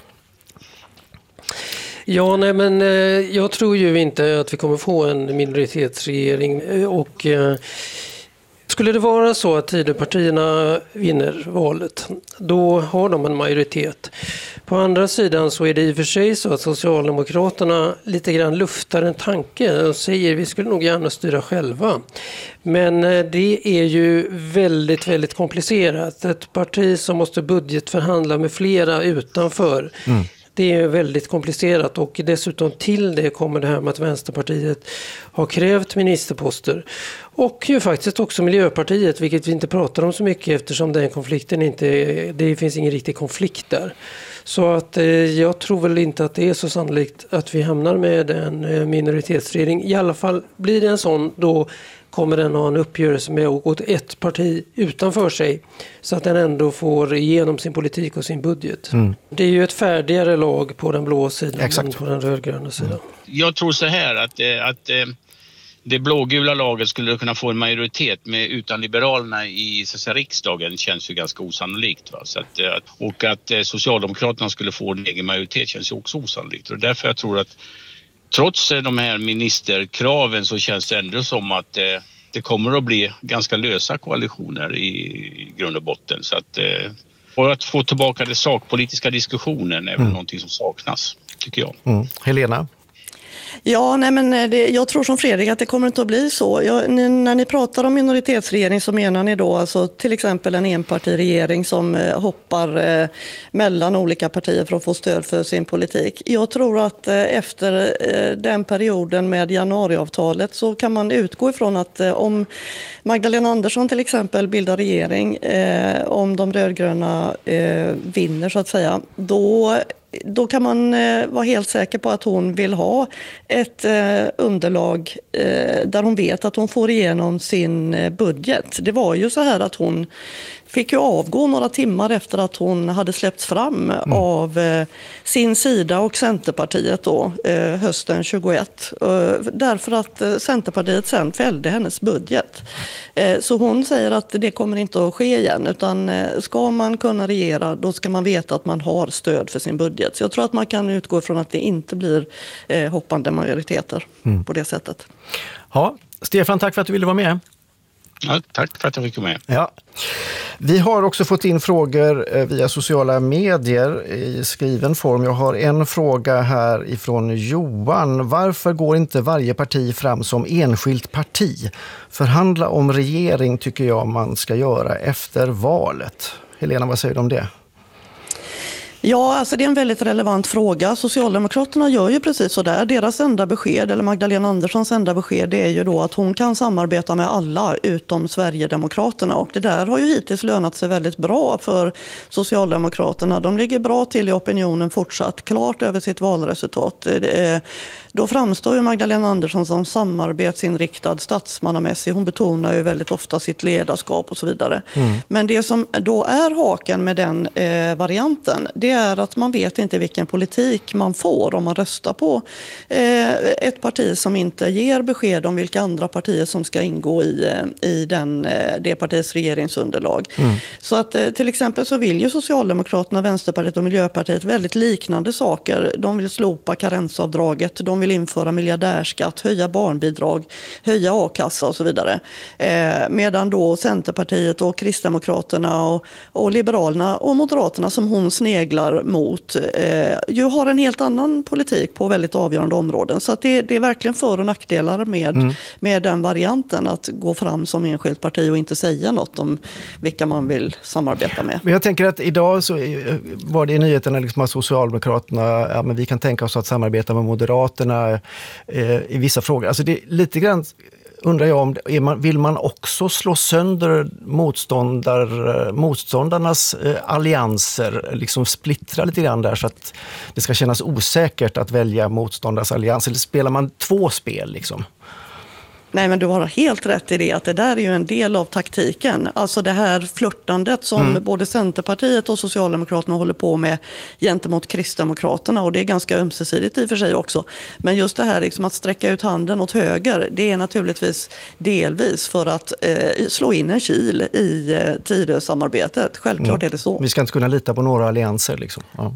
Ja, nej, men jag tror ju inte att vi kommer få en minoritetsregering, och skulle det vara så att Tidöpartierna vinner valet, då har de en majoritet. På andra sidan så är det i och för sig så att Socialdemokraterna lite grann luftar en tanke och säger vi skulle nog gärna styra själva. Men det är ju väldigt, väldigt komplicerat. Ett parti som måste budgetförhandla med flera utanför. Det är väldigt komplicerat, och dessutom till det kommer det här med att Vänsterpartiet har krävt ministerposter. Och ju faktiskt också Miljöpartiet, vilket vi inte pratar om så mycket eftersom den konflikten det finns ingen riktig konflikt där. Så att jag tror väl inte att det är så sannolikt att vi hamnar med en minoritetsregering. I alla fall blir det en sån, då kommer den ha en uppgörelse med att gå till ett parti utanför sig så att den ändå får igenom sin politik och sin budget. Det är ju ett färdigare lag på den blå sidan än på den rödgröna sidan. Jag tror så här att det blågula laget skulle kunna få en majoritet utan Liberalerna i riksdagen känns ju ganska osannolikt. Va? Så och att Socialdemokraterna skulle få en egen majoritet känns ju också osannolikt. Och därför jag tror att trots de här ministerkraven så känns det ändå som att det kommer att bli ganska lösa koalitioner i grund och botten. Så att få tillbaka den sakpolitiska diskussionen är väl någonting som saknas, tycker jag. Helena? Ja, nej, men jag tror som Fredrik att det kommer inte att bli så. När ni pratar om minoritetsregering så menar ni då alltså till exempel en enpartiregering som hoppar mellan olika partier för att få stöd för sin politik. Jag tror att efter den perioden med januariavtalet så kan man utgå ifrån att om Magdalena Andersson till exempel bildar regering, om de rödgröna vinner så att säga, då kan man vara helt säker på att hon vill ha ett underlag där hon vet att hon får igenom sin budget. Det var ju så här att hon fick ju avgå några timmar efter att hon hade släppts fram av sin sida och Centerpartiet då, hösten 21. Därför att Centerpartiet sen fällde hennes budget. Så hon säger att det kommer inte att ske igen, utan ska man kunna regera då ska man veta att man har stöd för sin budget. Så jag tror att man kan utgå från att det inte blir hoppande majoriteter på det sättet. Ja, Stefan, tack för att du ville vara med. Ja, tack för att jag fick komma med. Ja. Vi har också fått in frågor via sociala medier i skriven form. Jag har en fråga här ifrån Johan. Varför går inte varje parti fram som enskilt parti? Förhandla om regering tycker jag man ska göra efter valet. Helena, vad säger du om det? Ja, alltså det är en väldigt relevant fråga. Socialdemokraterna gör ju precis så där. Deras enda besked, eller Magdalena Anderssons enda besked, det är ju då att hon kan samarbeta med alla utom Sverigedemokraterna. Och det där har ju hittills lönat sig väldigt bra för Socialdemokraterna. De ligger bra till i opinionen fortsatt, klart över sitt valresultat. Då framstår ju Magdalena Andersson som samarbetsinriktad, statsmannamässig. Hon betonar ju väldigt ofta sitt ledarskap och så vidare. Men det som då är haken med den varianten, det är att man vet inte vilken politik man får om man röstar på ett parti som inte ger besked om vilka andra partier som ska ingå i det partiets regeringsunderlag. Så att till exempel så vill ju Socialdemokraterna, Vänsterpartiet och Miljöpartiet väldigt liknande saker. De vill slopa karensavdraget, de vill införa miljardärskatt, höja barnbidrag, höja a-kassa och så vidare. Medan då Centerpartiet och Kristdemokraterna och Liberalerna och Moderaterna som hon sneglar cyklar mot ju har en helt annan politik på väldigt avgörande områden. Så att det är verkligen för- och nackdelar med den varianten, att gå fram som enskilt parti och inte säga något om vilka man vill samarbeta med. Men jag tänker att idag så var det i nyheterna liksom att Socialdemokraterna, men vi kan tänka oss att samarbeta med Moderaterna i vissa frågor. Alltså det är lite grann, undrar jag om vill man också slå sönder motståndarnas allianser, liksom splittra lite grann där så att det ska kännas osäkert att välja motståndarnas allians, eller spelar man två spel liksom? Nej, men du har helt rätt i det, att det där är ju en del av taktiken. Alltså det här flörtandet som både Centerpartiet och Socialdemokraterna håller på med gentemot Kristdemokraterna, och det är ganska ömsesidigt i och för sig också. Men just det här liksom att sträcka ut handen åt höger, det är naturligtvis delvis för att slå in en kil i Tidösamarbetet. Självklart är det så. Vi ska inte kunna lita på några allianser liksom. Ja.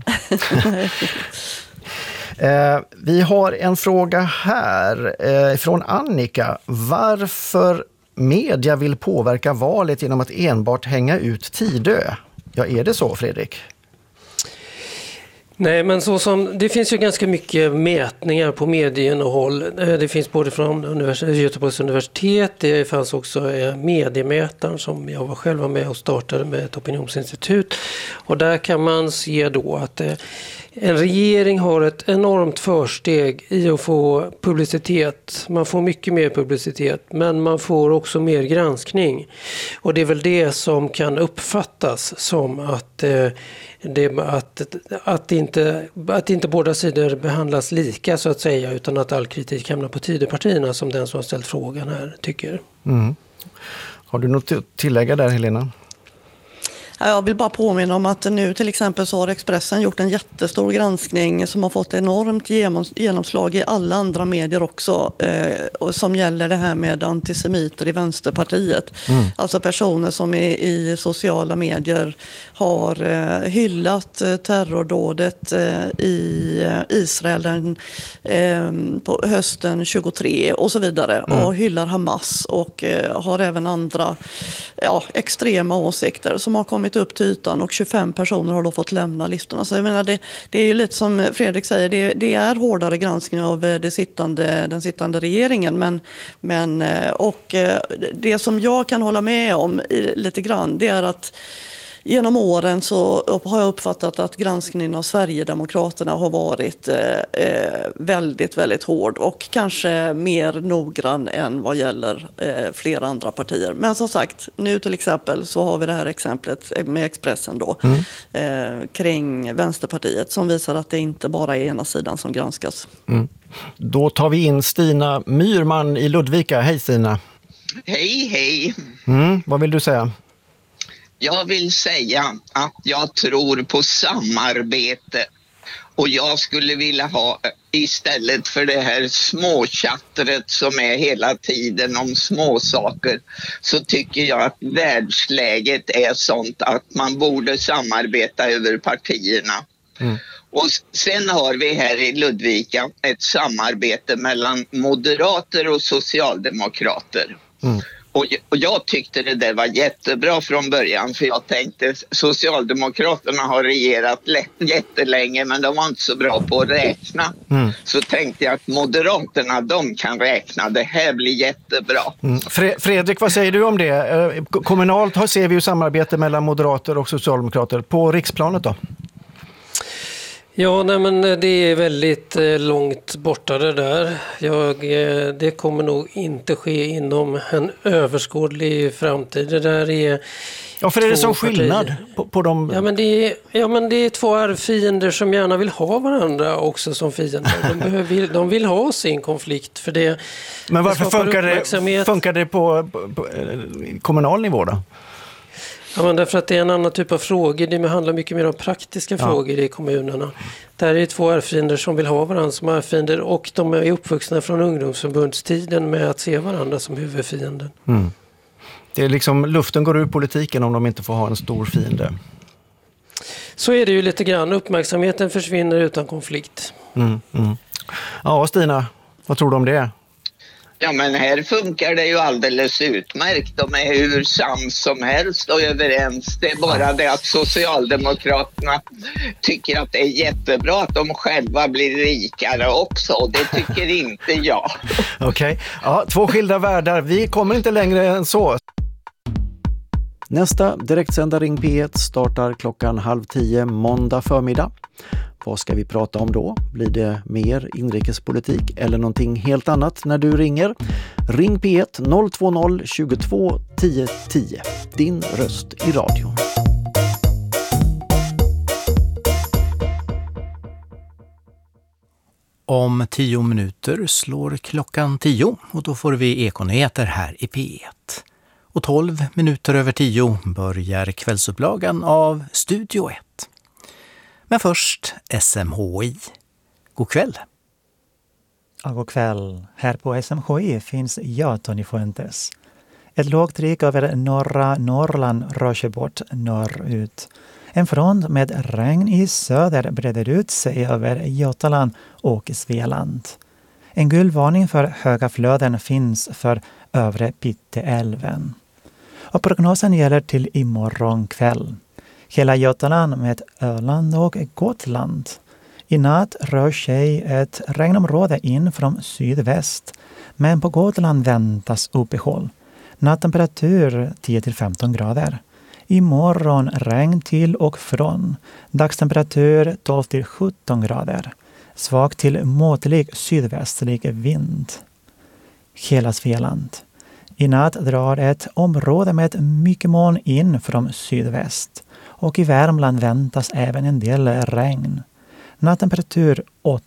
Vi har en fråga här från Annika. Varför media vill påverka valet genom att enbart hänga ut Tidö? Ja, är det så, Fredrik? Nej, men det finns ju ganska mycket mätningar på medieinnehåll. Det finns både från Göteborgs universitet, det fanns också mediemätaren som jag själv var med och startade med ett opinionsinstitut. Och där kan man se då att en regering har ett enormt försteg i att få publicitet. Man får mycket mer publicitet, men man får också mer granskning. Och det är väl det som kan uppfattas som att inte båda sidor behandlas lika så att säga, utan att all kritik hamnar på Tidöpartierna, som den som har ställt frågan här tycker. Har du något att tillägga där, Helena? Jag vill bara påminna om att nu till exempel så har Expressen gjort en jättestor granskning som har fått enormt genomslag i alla andra medier också, som gäller det här med antisemiter i Vänsterpartiet. Alltså personer som i sociala medier har hyllat terrordådet i Israel på hösten 23 och så vidare, och hyllar Hamas och har även andra extrema åsikter som har kommit upp till ytan, och 25 personer har då fått lämna listorna. Så jag menar, det är ju lite som Fredrik säger, det är hårdare granskning av den sittande regeringen, men det som jag kan hålla med om lite grann, det är att genom åren så har jag uppfattat att granskningen av Sverigedemokraterna har varit väldigt, väldigt hård och kanske mer noggrann än vad gäller flera andra partier. Men som sagt, nu till exempel så har vi det här exemplet med Expressen då, kring Vänsterpartiet, som visar att det inte bara är ena sidan som granskas. Då tar vi in Stina Myrman i Ludvika. Hej Stina! Hej! Vad vill du säga? Jag vill säga att jag tror på samarbete, och jag skulle vilja ha, istället för det här småchattret som är hela tiden om småsaker, så tycker jag att världsläget är sånt att man borde samarbeta över partierna. Och sen har vi här i Ludvika ett samarbete mellan moderater och socialdemokrater. Och jag tyckte det där var jättebra från början, för jag tänkte Socialdemokraterna har regerat jättelänge, men de var inte så bra på att räkna. Så tänkte jag att Moderaterna, de kan räkna, det här blir jättebra. Fredrik, vad säger du om det? Kommunalt ser vi ju samarbete mellan moderater och socialdemokrater. På riksplanet då? Ja, nej, men det är väldigt långt borta det där. Det kommer nog inte ske inom en överskådlig framtid. Det där är... Ja, för är det som skillnad på dem? Ja, men det är två arvfiender som gärna vill ha varandra också som fiender. De vill ha sin konflikt för det. Men varför funkar det på kommunal nivå då? Ja, men därför att det är en annan typ av frågor. Det handlar mycket mer om praktiska frågor i kommunerna. Där är två ärfiender som vill ha varandra som ärfiender, och de är uppvuxna från ungdomsförbundstiden med att se varandra som huvudfienden. Det är liksom, luften går ur politiken om de inte får ha en stor fiende. Så är det ju lite grann. Uppmärksamheten försvinner utan konflikt. Ja, Stina, vad tror du om det? Ja, men här funkar det ju alldeles utmärkt. De är hur sams som helst och överens. Det är bara det att Socialdemokraterna tycker att det är jättebra att de själva blir rikare också. Och det tycker inte jag. Okej. Ja, 2 skilda världar. Vi kommer inte längre än så. Nästa direktsända Ring P1 startar 9:30 måndag förmiddag. Vad ska vi prata om då? Blir det mer inrikespolitik eller någonting helt annat när du ringer? Ring P1 020 22 10 10. Din röst i radion. Om 10 minuter slår klockan 10 och då får vi Ekonyheter här i P1. Och 12 minuter över 10 börjar kvällsupplagan av Studio 1. Men först SMHI. God kväll. Ja, god kväll. Här på SMHI finns jag, Tony Fuentes. Ett lågtryck över norra Norrland rör sig bort norrut. En front med regn i söder breder ut sig över Götaland och Svealand. En gul varning för höga flöden finns för övre Piteälven. Och prognosen gäller till imorgon kväll. Hela Götaland med Öland och Gotland. I natt rör sig ett regnområde in från sydväst. Men på Gotland väntas uppehåll. Nattemperatur 10-15 grader. Imorgon regn till och från. Dagstemperatur 12-17 grader. Svag till måttlig sydvästlig vind. Hela Svealand. I natt drar ett område med mycket moln in från sydväst. Och i Värmland väntas även en del regn. Nattemperatur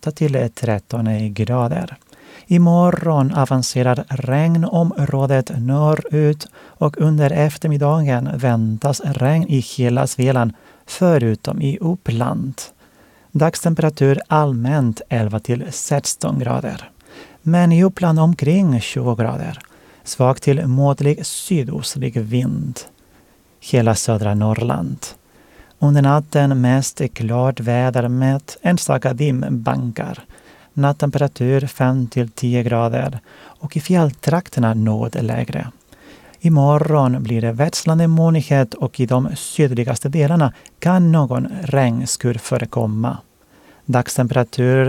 8-13 grader. Imorgon avancerar regnområdet norrut och under eftermiddagen väntas regn i hela Svealand förutom i Uppland. Dagstemperatur allmänt 11-16 grader. Men i Uppland omkring 20 grader. Svag till måttlig sydostlig vind. Hela södra Norrland. Under natten mest klart väder med enstaka dimbankar. Nattemperatur 5-10 grader och i fjälltrakterna något lägre. Imorgon blir det växlande molnighet och i de sydligaste delarna kan någon regnskur förekomma. Dagstemperatur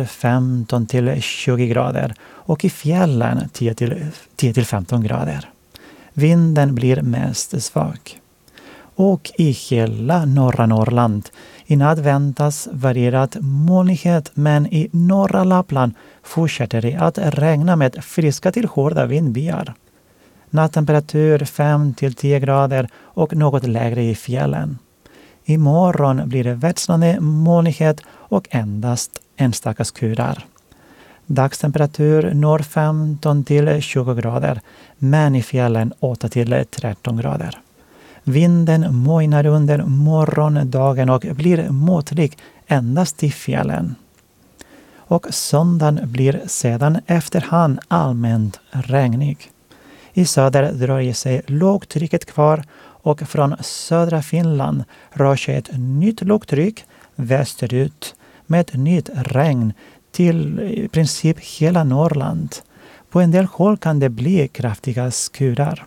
15-20 grader och i fjällen 10-15 grader. Vinden blir mest svag. Och i hela norra Norrland i natt väntas varierad molnighet, men i norra Lappland fortsätter det att regna med friska till hårda vindbyar. Nattemperatur 5-10 grader och något lägre i fjällen. Imorgon blir det växlande molnighet och endast enstaka skurar. Dagstemperatur når 15-20 grader, men i fjällen 8-13 grader. Vinden mojnar under morgondagen och blir måttlig endast i fjällen. Och söndagen blir sedan efterhand allmänt regnig. I söder dröjer sig lågtrycket kvar och från södra Finland rör sig ett nytt lågtryck västerut med ett nytt regn till i princip hela Norrland. På en del håll kan det bli kraftiga skurar.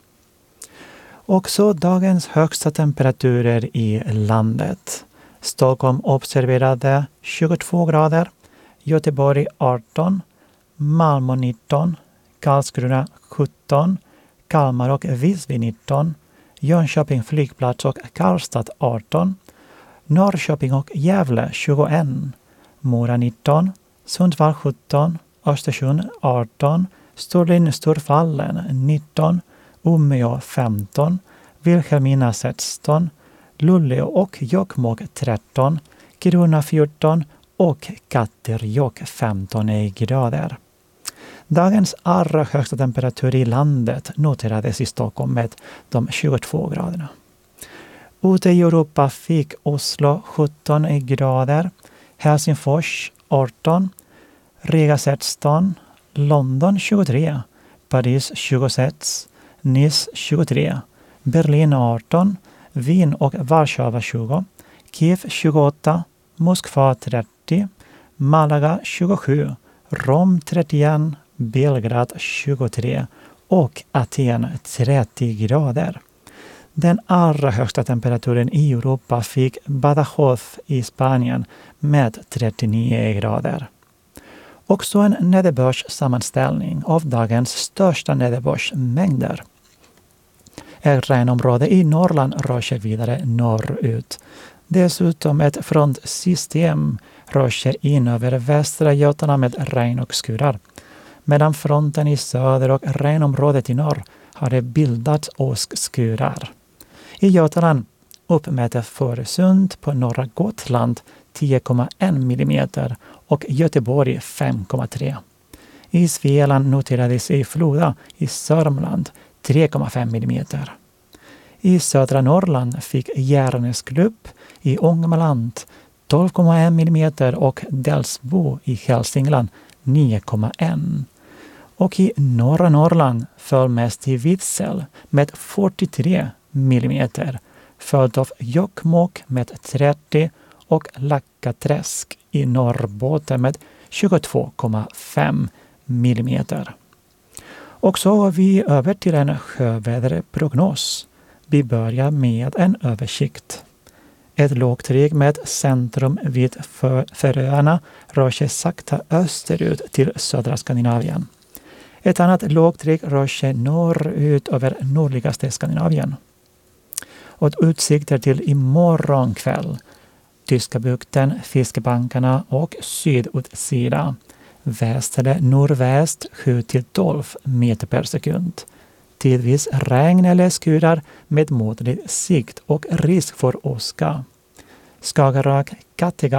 Också dagens högsta temperaturer i landet. Stockholm observerade 22 grader, Göteborg 18, Malmö 19, Karlskrona 17, Kalmar och Visby 19, Jönköping flygplats och Karlstad 18, Norrköping och Gävle 21, Mora 19, Sundsvall 17, Östersund 18, Storlien-Storfallen 19, Umeå 15, Vilhelmina 16, Luleå och Jokkmokk 13, Kiruna 14 och Katterjåkk 15 grader. Dagens allra högsta temperatur i landet noterades i Stockholm med de 22 graderna. Ute i Europa fick Oslo 17 grader, Helsingfors 18, Riga 16, London 23, Paris 26, Nice 23, Berlin 18, Wien och Warszawa 20, Kiev 28, Moskva 30, Malaga 27, Rom 31, Belgrad 23 och Aten 30 grader. Den allra högsta temperaturen i Europa fick Badajoz i Spanien med 39 grader. Också en nederbördssammanställning av dagens största nederbördsmängder. Ett regnområde i Norrland rör sig vidare norrut. Dessutom ett frontsystem rör sig in över västra Götaland med regn och skurar. Medan fronten i söder och regnområdet i norr har det bildat åskskurar. I Götaland uppmäter Fårösund på norra Gotland 10,1 millimeter och Göteborg 5,3. I Svealand noterades i Floda i Sörmland 3,5 millimeter. I södra Norrland fick Järnesklubb i Ångermanland 12,1 millimeter och Delsbo i Hälsingland 9,1. Och i norra Norrland föll mest i Vidsel med 43 millimeter, följt av Jokkmokk med 30 och Lackaträsk i Norrbotten med 22,5 millimeter. Och så går vi över till en sjöväderprognos. Vi börjar med en översikt. Ett lågtryck med centrum vid Färöarna rör sig sakta österut till södra Skandinavien. Ett annat lågtryck rör sig norrut över nordligaste Skandinavien. Och utsikter till imorgon kväll. Tyska bukten, fiskebankarna och sydutsida. Väst eller nordväst 7-12 meter per sekund. Tidvis regn eller skurar med måttlig sikt och risk för åska. Skagerrak, Kattegatt